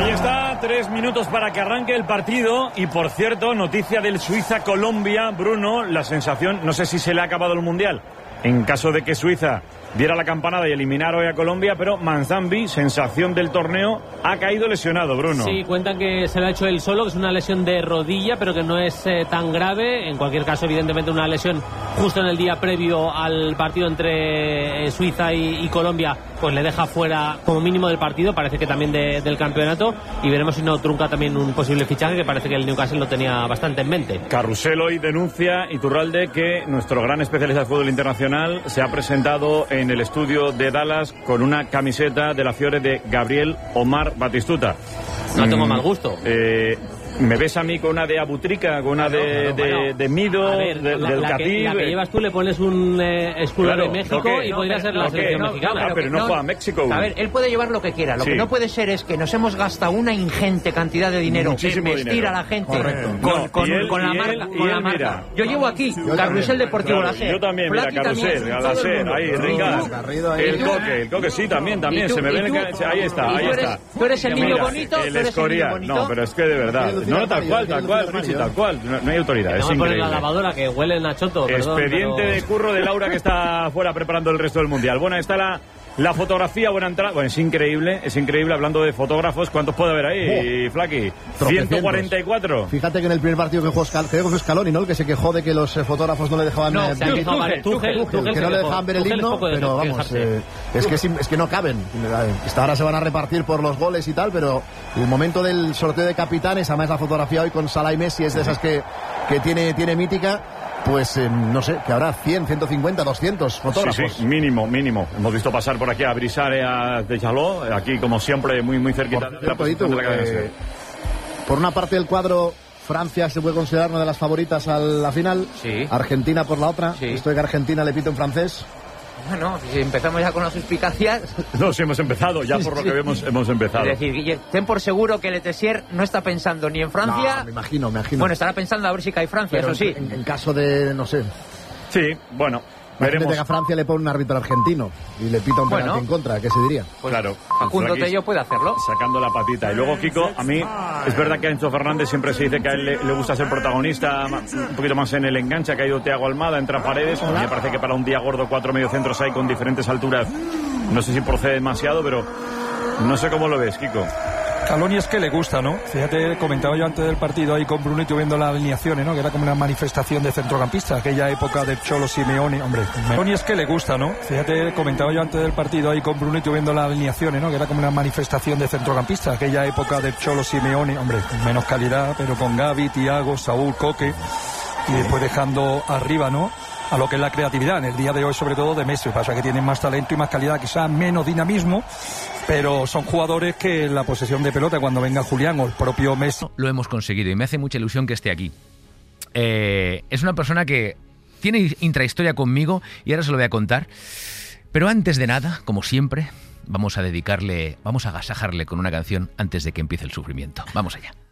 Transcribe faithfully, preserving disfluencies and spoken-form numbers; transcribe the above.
Ahí está, tres minutos para que arranque el partido. Y por cierto, noticia del Suiza-Colombia, Bruno, la sensación, no sé si se le ha acabado el Mundial, en caso de que Suiza diera la campanada y eliminara hoy a Colombia, pero Manzambi, sensación del torneo, ha caído lesionado, Bruno. Sí, cuentan que se lo ha hecho él solo, que es una lesión de rodilla, pero que no es eh, tan grave. En cualquier caso, evidentemente, una lesión justo en el día previo al partido entre eh, Suiza y, y Colombia, pues le deja fuera como mínimo del partido, parece que también de, del campeonato, y veremos si no trunca también un posible fichaje, que parece que el Newcastle lo tenía bastante en mente. Carrusel hoy denuncia, Iturralde, que nuestro gran especialista de fútbol internacional se ha presentado en el estudio de Dallas con una camiseta de la Fiore de Gabriel Omar Batistuta. No tengo mm, mal gusto. Eh... ¿Me ves a mí con una de Abutrica, con una de, no, no, bueno, de, de Mido, ver, de, la, del la Catib? Que, la que llevas tú le pones un eh, escudo claro, de México okay, y no, podría pero, ser la okay, selección no, mexicana. No, pero no, no juega a México. A ver, él puede llevar lo que quiera. Lo sí. que no puede ser es que nos hemos gastado una ingente cantidad de dinero Muchísimo en vestir dinero. a la gente Correcto. con, No, con, él, con la él, marca. Él, con la él, marca. mira. Yo llevo aquí yo Carrusel Deportivo claro, Láser. Yo también, mira, Flaki Carrusel, también, Láser, ahí, Ricas. El coque, el coque sí, también, también. Tú, se me ve tú, el, ahí está, ahí tú eres, está. Tú eres el niño mira, bonito, el tú eres el niño bonito. No, pero es que de verdad. No, tal cual, tal cual, Richie, tal cual. No, no hay autoridad, es increíble. La lavadora que huele en Nachoto. Expediente pero... de curro de Laura, que está fuera preparando el resto del Mundial. Bueno, está la, la fotografía, buena entrada. Bueno, es increíble, es increíble. Hablando de fotógrafos, ¿cuántos puede haber ahí, oh, Flaki? ciento cuarenta y cuatro. Fíjate que en el primer partido que jugó Scaloni, Scaloni, ¿no? El que se quejó de que los eh, fotógrafos no le dejaban no, eh, sí, ver, Tuchel, Tuchel, Tuchel, Tuchel, Tuchel, que no le dejaban ver el himno, pero vamos, eh, es, que es, es que no caben. Esta ahora se van a repartir por los goles y tal, pero el momento del sorteo de capitanes, además la fotografía hoy con Salah y Messi es de esas que, que tiene, tiene mítica. Pues eh, no sé, que habrá cien, ciento cincuenta, doscientos fotógrafos. Sí, sí, mínimo, mínimo. Hemos visto pasar por aquí a Brisare, a Dejaló, aquí como siempre muy muy cerquita por, de la posición de la cadena. Eh, por una parte del cuadro, Francia se puede considerar una de las favoritas a la final. Sí. Argentina por la otra. Sí. Esto de que Argentina le pito en francés. Bueno, si empezamos ya con las suspicacias. No, sí hemos empezado, ya por lo que vemos hemos empezado. Es decir, Guille, ten por seguro que Letessier no está pensando ni en Francia. No, me imagino, me imagino. Bueno, estará pensando a ver si cae Francia, pero eso sí. En, en caso de, no sé. Sí, bueno. Veremos. Que a Francia le pone un árbitro argentino y le pita un penalti bueno, en contra, ¿qué se diría? Pues claro. Facundo Tello puede hacerlo. Sacando la patita. Y luego, Kiko, a mí es verdad que a Enzo Fernández siempre se dice que a él le, le gusta ser protagonista, un poquito más en el enganche. Ha caído Thiago Almada, entra Paredes. A mí me parece que para un día gordo cuatro mediocentros hay con diferentes alturas. No sé si procede demasiado, pero no sé cómo lo ves, Kiko. Scaloni es que le gusta, ¿no? Fíjate, comentaba yo antes del partido ahí con Brunito viendo las alineaciones, ¿no? Que era como una manifestación de centrocampista, aquella época del Cholo Simeone, hombre. Scaloni es que le gusta, ¿no? Fíjate, comentaba yo antes del partido ahí con Brunito viendo las alineaciones, ¿no? Que era como una manifestación de centrocampista, aquella época del Cholo Simeone, hombre, con menos calidad, pero con Gavi, Thiago, Saúl, Coque, y después dejando arriba, ¿no? A lo que es la creatividad, en el día de hoy sobre todo de Messi. Pasa que tienen más talento y más calidad, quizás menos dinamismo, pero son jugadores que en la posesión de pelota, cuando venga Julián o el propio Messi... Lo hemos conseguido y me hace mucha ilusión que esté aquí. Eh, es una persona que tiene intrahistoria conmigo y ahora se lo voy a contar. Pero antes de nada, como siempre, vamos a dedicarle, vamos a agasajarle con una canción antes de que empiece el sufrimiento. Vamos allá.